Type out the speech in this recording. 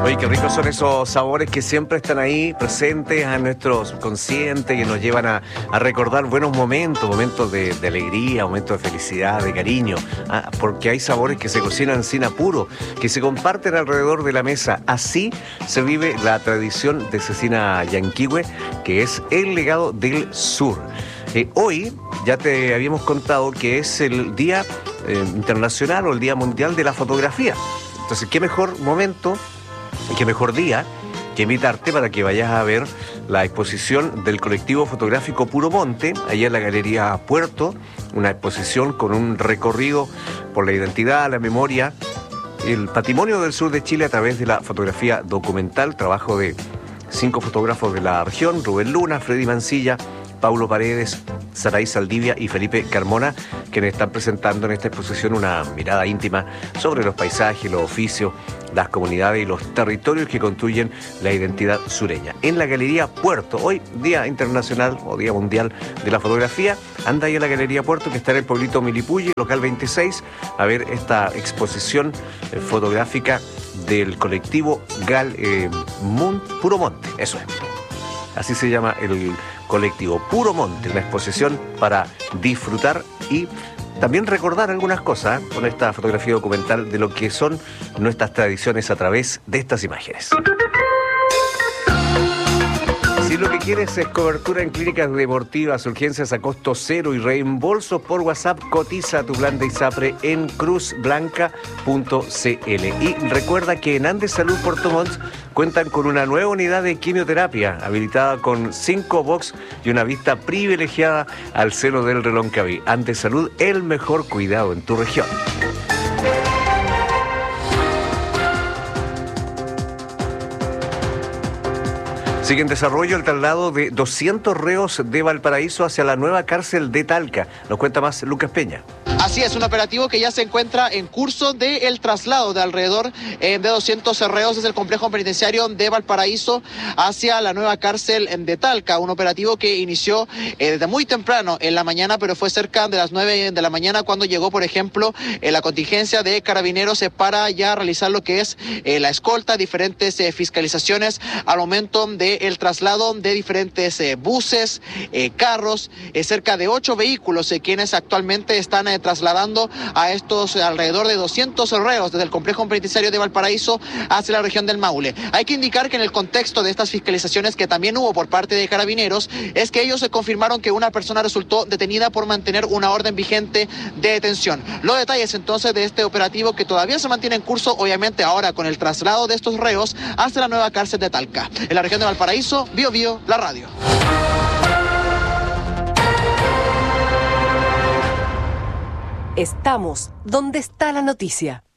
Oye, qué ricos son esos sabores que siempre están ahí presentes a nuestro subconsciente, que nos llevan a recordar buenos momentos, momentos de alegría, momentos de felicidad, de cariño, porque hay sabores que se cocinan sin apuro, que se comparten alrededor de la mesa. Así se vive la tradición de Cecina Llanquihue, que es el legado del sur. Hoy ya te habíamos contado que es el Día Internacional o el Día Mundial de la Fotografía. Entonces, qué mejor momento y qué mejor día que invitarte para que vayas a ver la exposición del colectivo fotográfico Puro Monte, allá en la Galería Puerto, una exposición con un recorrido por la identidad, la memoria, el patrimonio del sur de Chile a través de la fotografía documental, trabajo de 5 fotógrafos de la región: Rubén Luna, Freddy Mancilla, Paulo Paredes, Saraí Saldivia y Felipe Carmona, quienes están presentando en esta exposición una mirada íntima sobre los paisajes, los oficios, las comunidades y los territorios que construyen la identidad sureña. En la Galería Puerto, hoy Día Internacional o Día Mundial de la Fotografía, anda ahí en la Galería Puerto, que está en el pueblito Milipulli, local 26, a ver esta exposición fotográfica del colectivo Puro Monte, eso es. Así se llama el colectivo Puro Monte, una exposición para disfrutar y también recordar algunas cosas con esta fotografía documental de lo que son nuestras tradiciones a través de estas imágenes. Si lo que quieres es cobertura en clínicas deportivas, urgencias a costo cero y reembolsos por WhatsApp, cotiza tu plan de ISAPRE en cruzblanca.cl. Y recuerda que en Andes Salud Puerto Montt cuentan con una nueva unidad de quimioterapia habilitada con 5 box y una vista privilegiada al seno del Reloncaví. Andes Salud, el mejor cuidado en tu región. Sigue en desarrollo el traslado de 200 reos de Valparaíso hacia la nueva cárcel de Talca. Nos cuenta más Lucas Peña. Así es, un operativo que ya se encuentra en curso del traslado de alrededor de 200 reos desde el complejo penitenciario de Valparaíso hacia la nueva cárcel de Talca. Un operativo que inició desde muy temprano en la mañana, pero fue cerca de las 9 de la mañana cuando llegó, por ejemplo, la contingencia de carabineros para ya realizar lo que es la escolta, diferentes fiscalizaciones al momento del traslado de diferentes buses, carros, cerca de 8 vehículos quienes actualmente están trasladando a estos alrededor de 200 reos desde el complejo penitenciario de Valparaíso hacia la región del Maule. Hay que indicar que en el contexto de estas fiscalizaciones que también hubo por parte de carabineros, es que ellos se confirmaron que una persona resultó detenida por mantener una orden vigente de detención. Los detalles entonces de este operativo que todavía se mantiene en curso, obviamente ahora con el traslado de estos reos hacia la nueva cárcel de Talca. En la región de Valparaíso, Bio Bio, la radio. Estamos donde está la noticia.